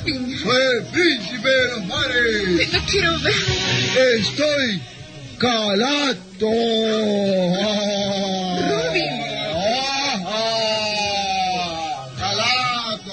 fin. Soy el príncipe de los mares. Lo quiero ver. Estoy calato.